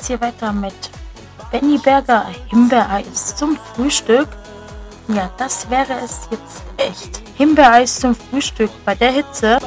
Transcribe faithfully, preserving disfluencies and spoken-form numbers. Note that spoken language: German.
hier weiter mit Benny Berger Himbeereis zum Frühstück. Ja, das wäre es jetzt echt. Himbeereis zum Frühstück bei der Hitze.